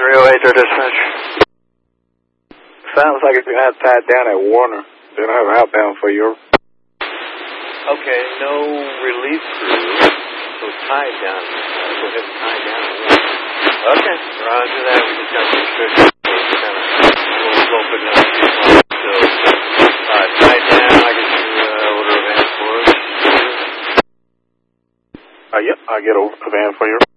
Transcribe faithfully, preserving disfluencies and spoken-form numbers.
three oh eight, their dispatch. Sounds like it's going to have tied down at Warner. They don't have an outbound for you. Okay, no relief crew, so tied down. Uh, go ahead and tie down at Warner. Okay, roger that. We just got some restrictions. So it's kind of a little slow picking up the vehicle. So, uh, tied down. I can uh, order a van for us. Uh, yep, I'll get a, a van for you.